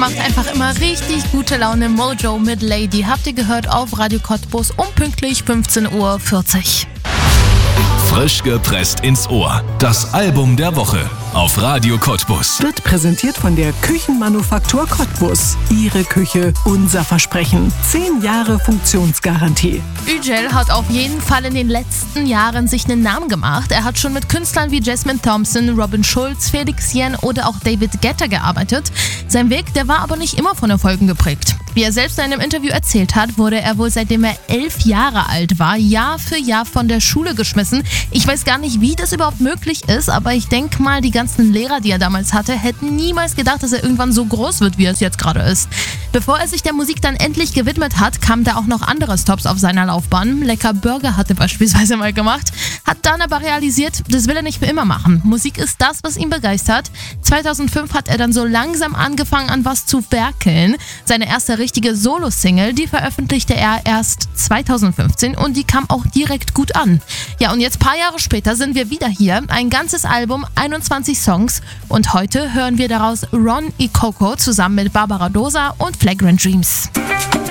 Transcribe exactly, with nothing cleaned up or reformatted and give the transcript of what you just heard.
Macht einfach immer richtig gute Laune. Mojo mit Lady habt ihr gehört auf Radio Cottbus um pünktlich fünfzehn Uhr vierzig. Frisch gepresst ins Ohr. Das Album der Woche auf Radio Cottbus. Wird präsentiert von der Küchenmanufaktur Cottbus. Ihre Küche, unser Versprechen. Zehn Jahre Funktionsgarantie. Ücel hat auf jeden Fall in den letzten Jahren sich einen Namen gemacht. Er hat schon mit Künstlern wie Jasmine Thompson, Robin Schulz, Felix Jen oder auch David Guetta gearbeitet. Sein Weg, der war aber nicht immer von Erfolgen geprägt. Wie er selbst in einem Interview erzählt hat, wurde er wohl seitdem er elf Jahre alt war, Jahr für Jahr von der Schule geschmissen. Ich weiß gar nicht, wie das überhaupt möglich ist, aber ich denke mal, die ganzen Lehrer, die er damals hatte, hätten niemals gedacht, dass er irgendwann so groß wird, wie er es jetzt gerade ist. Bevor er sich der Musik dann endlich gewidmet hat, kamen da auch noch andere Stops auf seiner Laufbahn. Lecker Burger hat er beispielsweise mal gemacht, hat dann aber realisiert, das will er nicht für immer machen. Musik ist das, was ihn begeistert. zweitausendfünf hat er dann so langsam angefangen, an was zu werkeln. Seine erste richtige Solo-Single, die veröffentlichte er erst zweitausendfünfzehn und die kam auch direkt gut an. Ja, und jetzt paar Jahre später sind wir wieder hier, ein ganzes Album, einundzwanzig Songs und heute hören wir daraus Ron y Coco zusammen mit Barbara Dosa und Flagrant Dreams.